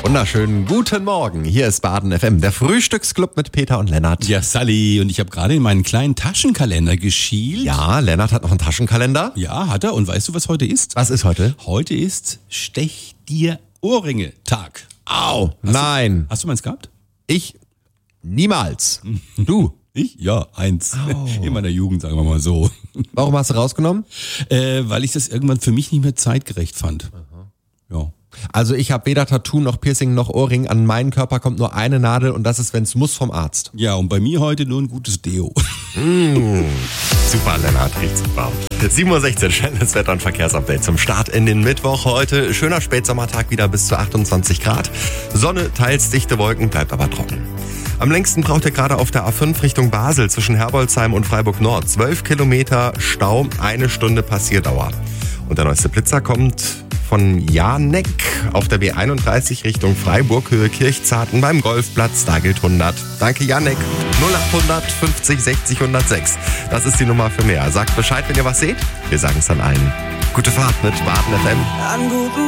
Wunderschönen guten Morgen. Hier ist Baden FM, der Frühstücksclub mit Peter und Lennart. Ja, Sally, und ich habe gerade in meinen kleinen Taschenkalender geschielt. Ja, Lennart hat noch einen Taschenkalender. Ja, hat er. Und weißt du, was heute ist? Was ist heute? Heute ist Stech dir Ohrringe-Tag. Au, nein. Hast du meins gehabt? Ich niemals. Du? Ich? Ja, eins. In meiner Jugend, sagen wir mal so. Warum hast du rausgenommen? Weil ich das irgendwann für mich nicht mehr zeitgerecht fand. Ja. Also ich habe weder Tattoo noch Piercing noch Ohrring. An meinen Körper kommt nur eine Nadel und das ist, wenn es muss, vom Arzt. Ja, und bei mir heute nur ein gutes Deo. Super, Lennart, riecht super. 7.16 Uhr, schnelles Wetter- und Verkehrsupdate zum Start in den Mittwoch heute. Schöner Spätsommertag, wieder bis zu 28 Grad. Sonne, teils dichte Wolken, bleibt aber trocken. Am längsten braucht ihr gerade auf der A5 Richtung Basel zwischen Herbolzheim und Freiburg Nord. 12 Kilometer Stau, 1 Stunde Passierdauer. Und der neueste Blitzer kommt von Janek auf der B31 Richtung Freiburg, Höhe Kirchzarten beim Golfplatz, da gilt 100. Danke Janek. 0800 50 60 106. Das ist die Nummer für mehr. Sagt Bescheid, wenn ihr was seht. Wir sagen es dann allen. Gute Fahrt mit Baden FM.